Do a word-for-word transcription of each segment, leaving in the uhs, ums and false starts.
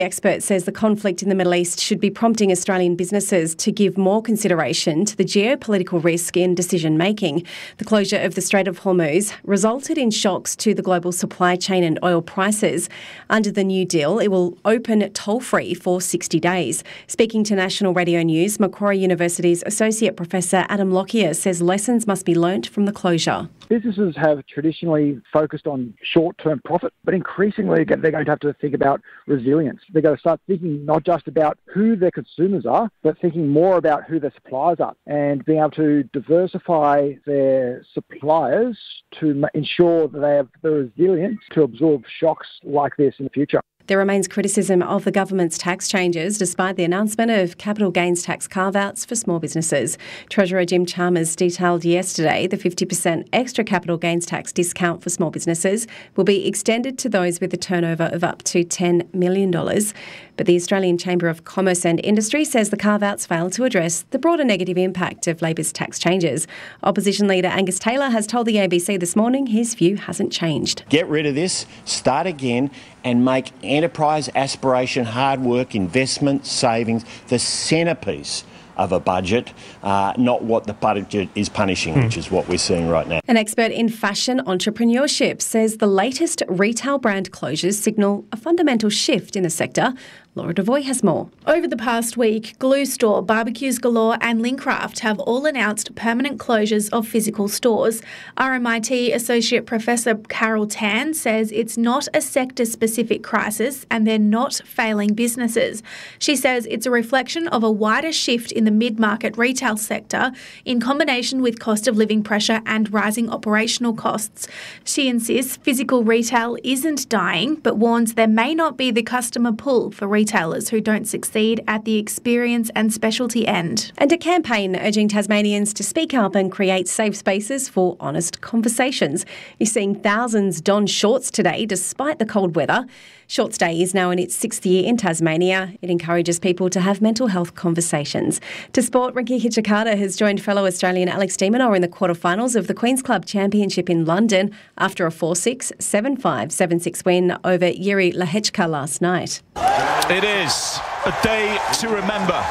The expert says the conflict in the Middle East should be prompting Australian businesses to give more consideration to the geopolitical risk in decision-making. The closure of the Strait of Hormuz resulted in shocks to the global supply chain and oil prices. Under the new deal, it will open toll-free for sixty days. Speaking to National Radio News, Macquarie University's Associate Professor Adam Lockyer says lessons must be learnt from the closure. Businesses have traditionally focused on short-term profit, but increasingly they're going to have to think about resilience. They've got to start thinking not just about who their consumers are, but thinking more about who their suppliers are and being able to diversify their suppliers to ensure that they have the resilience to absorb shocks like this in the future. There remains criticism of the government's tax changes despite the announcement of capital gains tax carve-outs for small businesses. Treasurer Jim Chalmers detailed yesterday the fifty percent extra capital gains tax discount for small businesses will be extended to those with a turnover of up to ten million dollars. But the Australian Chamber of Commerce and Industry says the carve-outs fail to address the broader negative impact of Labor's tax changes. Opposition leader Angus Taylor has told the A B C this morning his view hasn't changed. Get rid of this, start again, and make enterprise, aspiration, hard work, investment, savings the centrepiece of a budget, uh, not what the budget is punishing, mm. which is what we're seeing right now. An expert in fashion entrepreneurship says the latest retail brand closures signal a fundamental shift in the sector. Laura Devoy has more. Over the past week, Glue Store, Barbecues Galore and Lincraft have all announced permanent closures of physical stores. R M I T Associate Professor Carol Tan says it's not a sector-specific crisis and they're not failing businesses. She says it's a reflection of a wider shift in the mid-market retail sector in combination with cost of living pressure and rising operational costs. She insists physical retail isn't dying, but warns there may not be the customer pull for retail retailers who don't succeed at the experience and specialty end. And a campaign urging Tasmanians to speak up and create safe spaces for honest conversations. You're seeing thousands don shorts today despite the cold weather. Shorts Day is now in its sixth year in Tasmania. It encourages people to have mental health conversations. To sport, Rinky Hijikata has joined fellow Australian Alex de Minaur in the quarterfinals of the Queen's Club Championship in London after a four six, seven five, seven six win over Jiri Lehečka last night. It is a day to remember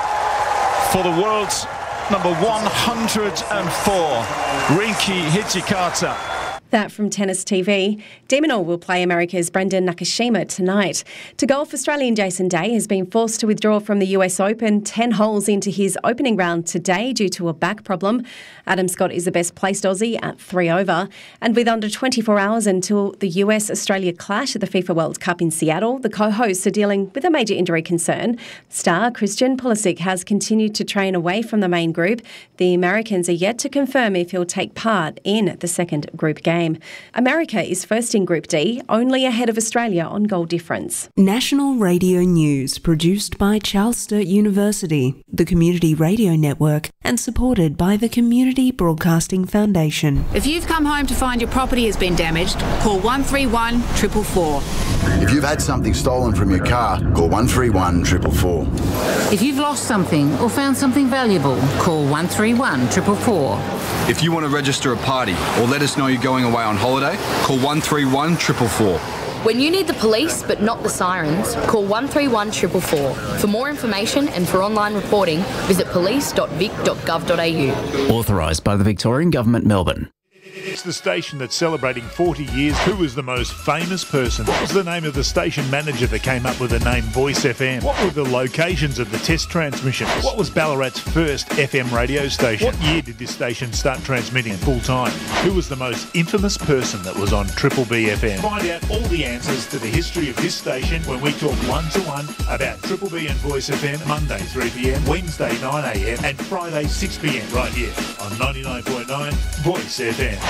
for the world's number one hundred four, Rinky Hijikata. That from Tennis T V. De Minaur will play America's Brendan Nakashima tonight. To golf, Australian Jason Day has been forced to withdraw from the U S Open ten holes into his opening round today due to a back problem. Adam Scott is the best placed Aussie at three over. And with under twenty-four hours until the U S-Australia clash at the FIFA World Cup in Seattle, the co-hosts are dealing with a major injury concern. Star Christian Pulisic has continued to train away from the main group. The Americans are yet to confirm if he'll take part in the second group game. America is first in Group D, only ahead of Australia on goal difference. National Radio News, produced by Charles Sturt University, the Community Radio Network, and supported by the Community Broadcasting Foundation. If you've come home to find your property has been damaged, call one three one, four four four. If you've had something stolen from your car, call one three one, four four four. If you've lost something or found something valuable, call one three one, four four four. If you want to register a party or let us know you're going away on holiday, call one three one, four four four. When you need the police but not the sirens, call one three one, four four four. For more information and for online reporting, visit police dot vic dot gov dot a u. Authorised by the Victorian Government, Melbourne. It's the station that's celebrating forty years. Who was the most famous person? What was the name of the station manager that came up with the name Voice F M? What were the locations of the test transmissions? What was Ballarat's first F M radio station? What year did this station start transmitting full time? Who was the most infamous person that was on Triple B F M? Find out all the answers to the history of this station when we talk one-to-one about Triple B and Voice F M, Monday three p m, Wednesday nine a m and Friday six p m right here on ninety-nine point nine Voice F M.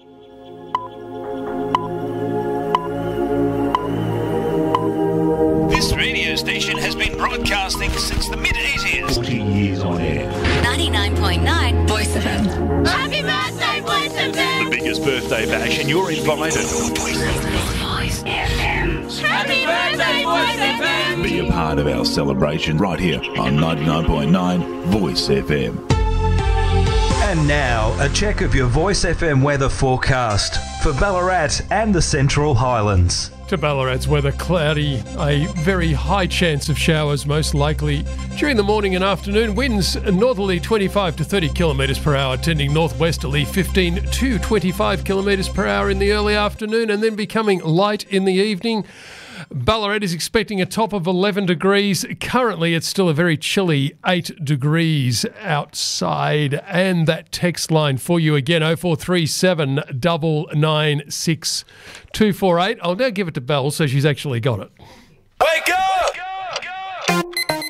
This radio station has been broadcasting since the mid eighties. forty years on air. ninety-nine point nine Voice F M. Happy birthday, Voice F M! The biggest birthday bash, and you're invited. Voice F M. Happy birthday, Voice F M! Be a part of our celebration right here on ninety-nine point nine Voice F M. And now, a check of your Voice F M weather forecast for Ballarat and the Central Highlands. To Ballarat's weather, cloudy, a very high chance of showers, most likely during the morning and afternoon. Winds northerly twenty-five to thirty kilometres per hour, tending northwesterly fifteen to twenty-five kilometres per hour in the early afternoon, and then becoming light in the evening. Ballarat is expecting a top of eleven degrees. Currently, it's still a very chilly eight degrees outside. And that text line for you again, oh four three seven, nine nine six, two four eight. I'll now give it to Belle so she's actually got it. Wake up!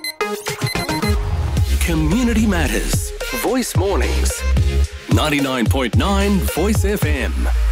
Community Matters. Voice Mornings. ninety-nine point nine Voice F M.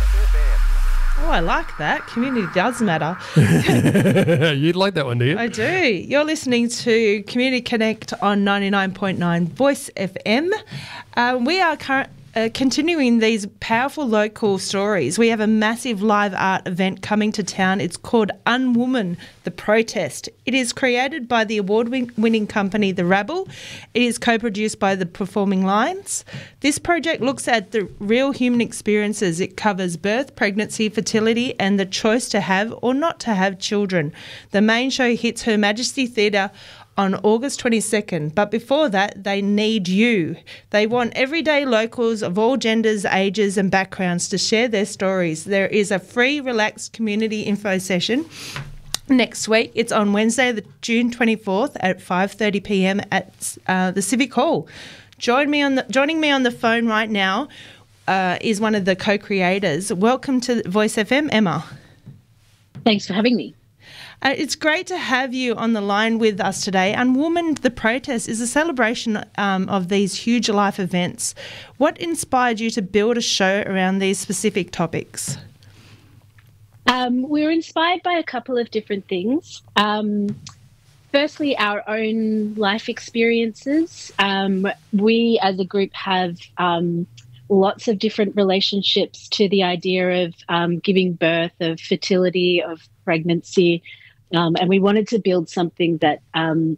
Oh, I like that. Community does matter. You'd like that one, do you? I do. You're listening to Community Connect on ninety-nine point nine Voice F M. Uh, we are current. Uh, continuing these powerful local stories, we have a massive live art event coming to town. It's called Unwoman, The Protest. It is created by the award-winning company The Rabble. It is co-produced by The Performing Lines. This project looks at the real human experiences. It covers birth, pregnancy, fertility, and the choice to have or not to have children. The main show hits Her Majesty Theatre on August twenty-second, but before that, they need you. They want everyday locals of all genders, ages and backgrounds to share their stories. There is a free, relaxed community info session next week. It's on Wednesday, the June twenty-fourth at five thirty p m at uh, the Civic Hall. Join me on the, joining me on the phone right now uh, is one of the co-creators. Welcome to Voice F M, Emma. Thanks for having me. Uh, it's great to have you on the line with us today. Unwoman, The Protest is a celebration um, of these huge life events. What inspired you to build a show around these specific topics? Um, we were inspired by a couple of different things. Um, firstly, our own life experiences. Um, we as a group have um, lots of different relationships to the idea of um, giving birth, of fertility, of pregnancy. Um, and we wanted to build something that um,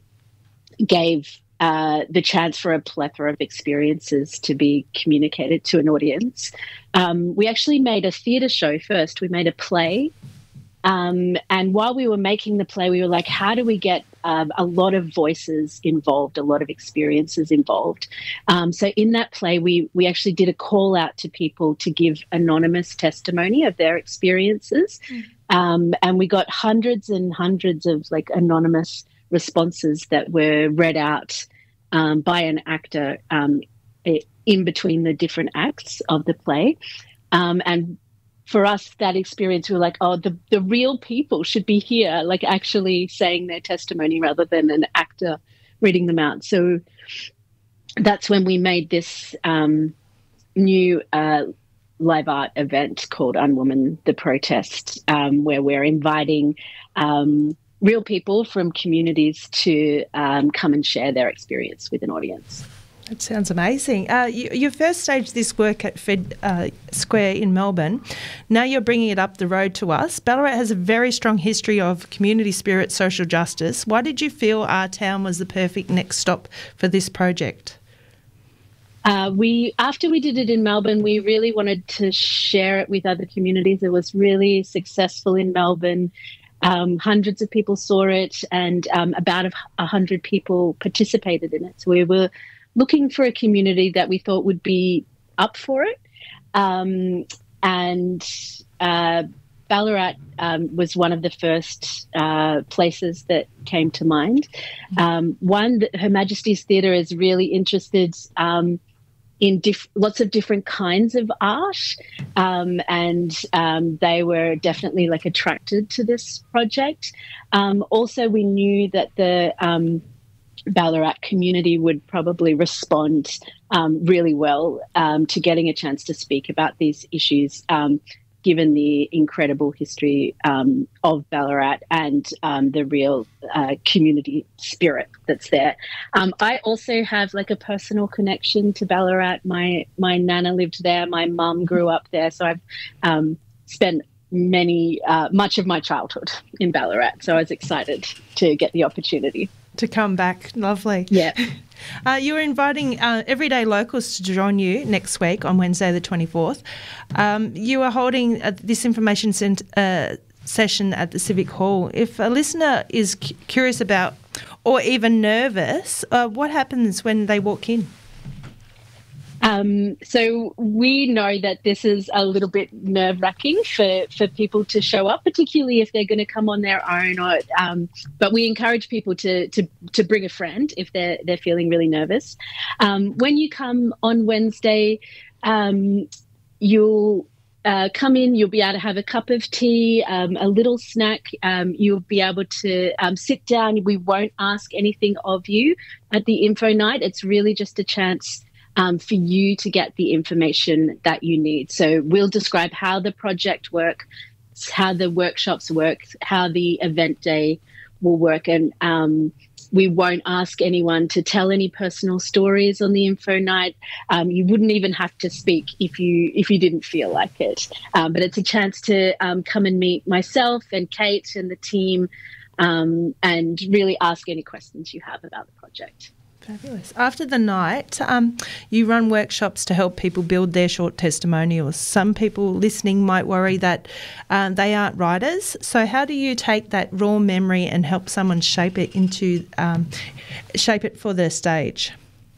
gave uh, the chance for a plethora of experiences to be communicated to an audience. Um, we actually made a theatre show first. We made a play. Um, and while we were making the play, we were like, how do we get um, a lot of voices involved, a lot of experiences involved? Um, so in that play, we, we actually did a call out to people to give anonymous testimony of their experiences. Mm. Um, and we got hundreds and hundreds of like anonymous responses that were read out um, by an actor um, in between the different acts of the play. Um, and for us, that experience, we were like, oh, the, the real people should be here, like actually saying their testimony rather than an actor reading them out. So that's when we made this um, new uh live art event called Unwoman, The Protest, um, where we're inviting um, real people from communities to um, come and share their experience with an audience. That sounds amazing. Uh, you, you first staged this work at Fed uh, Square in Melbourne. Now you're bringing it up the road to us. Ballarat has a very strong history of community spirit, social justice. Why did you feel our town was the perfect next stop for this project? Uh, we after we did it in Melbourne, we really wanted to share it with other communities. It was really successful in Melbourne. Um, hundreds of people saw it, and um, about a, a hundred people participated in it. So we were looking for a community that we thought would be up for it. Um, and uh, Ballarat um, was one of the first uh, places that came to mind. Um, one, Her Majesty's Theatre is really interested um, in diff- lots of different kinds of art, um, and um, they were definitely like attracted to this project. Um, also, we knew that the um, Ballarat community would probably respond um, really well um, to getting a chance to speak about these issues, um, given the incredible history um, of Ballarat and um, the real uh, community spirit that's there. Um, I also have like a personal connection to Ballarat. My my nana lived there. My mum grew up there. So I've um, spent many, uh, much of my childhood in Ballarat. So I was excited to get the opportunity. To come back. Lovely. Yeah. Uh, you're inviting uh, everyday locals to join you next week on Wednesday the twenty-fourth. Um, you are holding uh, this information cent- uh, session at the Civic Hall. If a listener is cu- curious about or even nervous, uh, what happens when they walk in? Um, so we know that this is a little bit nerve-wracking for, for people to show up, particularly if they're going to come on their own. Or, um, but we encourage people to, to to bring a friend if they're they're feeling really nervous. Um, when you come on Wednesday, um, you'll uh, come in. You'll be able to have a cup of tea, um, a little snack. Um, you'll be able to um, sit down. We won't ask anything of you at the info night. It's really just a chance Um, for you to get the information that you need. So we'll describe how the project works, how the workshops work, how the event day will work, and um, we won't ask anyone to tell any personal stories on the info night. Um, you wouldn't even have to speak if you if you didn't feel like it. Um, but it's a chance to um, come and meet myself and Kate and the team um, and really ask any questions you have about the project. Fabulous. After the night, um, you run workshops to help people build their short testimonials. Some people listening might worry that um, they aren't writers. So how do you take that raw memory and help someone shape it into um, shape it for the stage?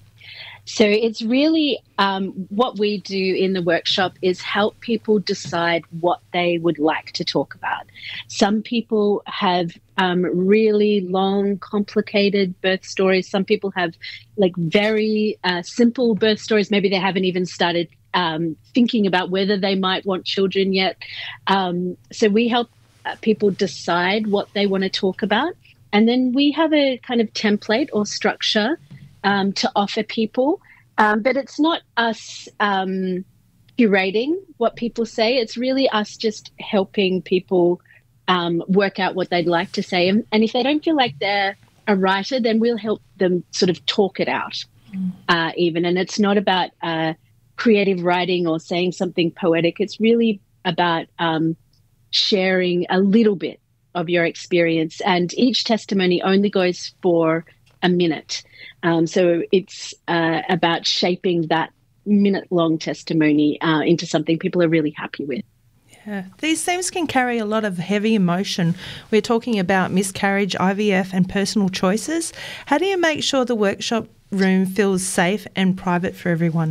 So it's really um, what we do in the workshop is help people decide what they would like to talk about. Some people have um, really long, complicated birth stories. Some people have like very uh, simple birth stories. Maybe they haven't even started um, thinking about whether they might want children yet. Um, so we help uh, people decide what they want to talk about. And then we have a kind of template or structure Um, to offer people, um, but it's not us um, curating what people say. It's really us just helping people um, work out what they'd like to say. And, and if they don't feel like they're a writer, then we'll help them sort of talk it out mm. uh, even. And it's not about uh, creative writing or saying something poetic. It's really about um, sharing a little bit of your experience. And each testimony only goes for a minute. Um, so it's uh, about shaping that minute-long testimony uh, into something people are really happy with. Yeah. These themes can carry a lot of heavy emotion. We're talking about miscarriage, I V F and personal choices. How do you make sure the workshop room feels safe and private for everyone?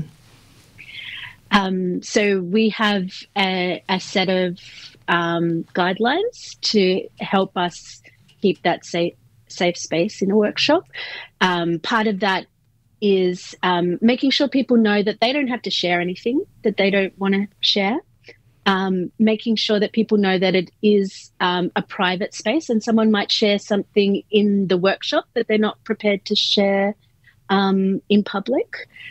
Um, so we have a, a set of um, guidelines to help us keep that safe safe space in a workshop. Um, part of that is um, making sure people know that they don't have to share anything that they don't want to share. Um, making sure that people know that it is um, a private space and someone might share something in the workshop that they're not prepared to share um, in public.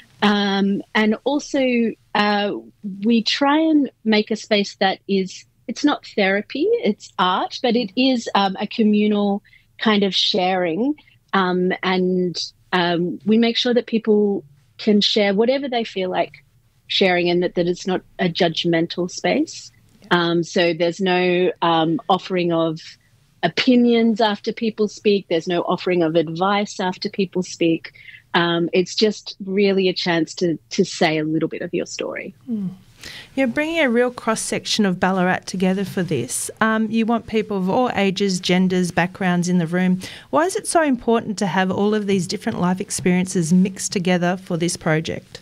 Um, and also uh, we try and make a space that is, it's not therapy, it's art, but it is um, a communal kind of sharing, um, and um, we make sure that people can share whatever they feel like sharing, and that, that it's not a judgmental space. Um, so there's no um, offering of opinions after people speak. There's no offering of advice after people speak. Um, it's just really a chance to to say a little bit of your story. Mm. You're bringing a real cross-section of Ballarat together for this. Um, you want people of all ages, genders, backgrounds in the room. Why is it so important to have all of these different life experiences mixed together for this project?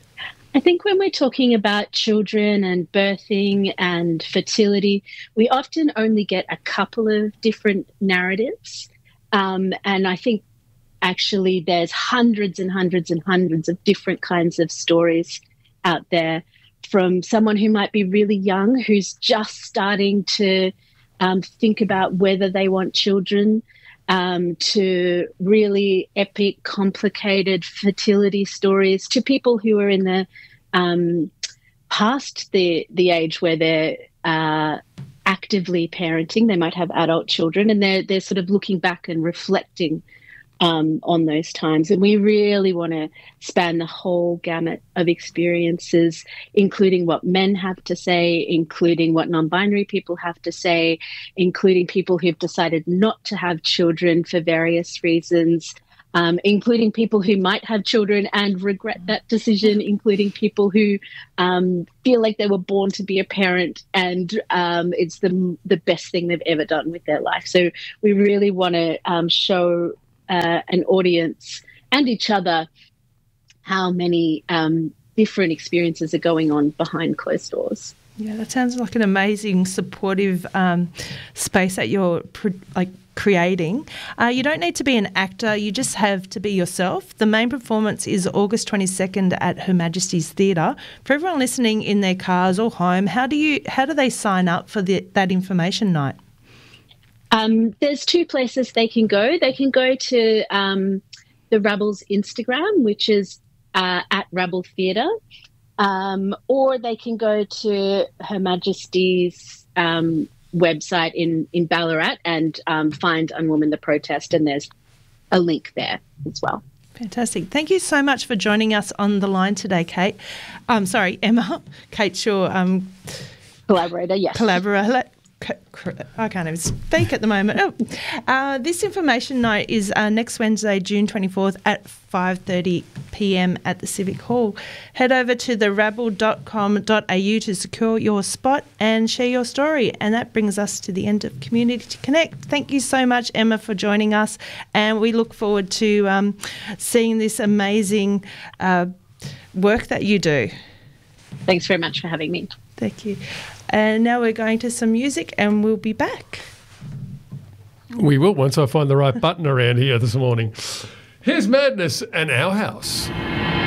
I think when we're talking about children and birthing and fertility, we often only get a couple of different narratives. Um, and I think actually there's hundreds and hundreds and hundreds of different kinds of stories out there, from someone who might be really young, who's just starting to um, think about whether they want children, um, to really epic, complicated fertility stories, to people who are in the um, past the the age where they're uh, actively parenting. They might have adult children, and they're they're sort of looking back and reflecting Um, on those times. And we really want to span the whole gamut of experiences, including what men have to say, including what non-binary people have to say, including people who've decided not to have children for various reasons, um, including people who might have children and regret that decision, including people who um, feel like they were born to be a parent and um, it's the, the best thing they've ever done with their life. So we really want to um, show uh, an audience and each other how many um, different experiences are going on behind closed doors. Yeah, that sounds like an amazing, supportive um, space that you're pre- like creating. Uh, you don't need to be an actor; you just have to be yourself. The main performance is August twenty-second at Her Majesty's Theatre. For everyone listening in their cars or home, how do you how do they sign up for the, that information night? Um, there's two places they can go. They can go to um, the Rabbles Instagram, which is uh, at Rabble Theatre. Um, or they can go to Her Majesty's um, website in, in Ballarat and um, find Unwoman the Protest, and there's a link there as well. Fantastic. Thank you so much for joining us on the line today, Kate. Um, sorry, Emma. Kate Shaw. Um, collaborator, yes. Collaborator. I can't even speak at the moment. Oh. Uh, this information night is uh, next Wednesday, June twenty-fourth at five thirty p m at the Civic Hall. Head over to the rabble dot com dot a u to secure your spot and share your story. And that brings us to the end of Community Connect. Thank you so much, Emma, for joining us. And we look forward to um, seeing this amazing uh, work that you do. Thanks very much for having me. Thank you. And now we're going to some music and we'll be back. We will once I find the right button around here this morning. Here's Madness and Our House.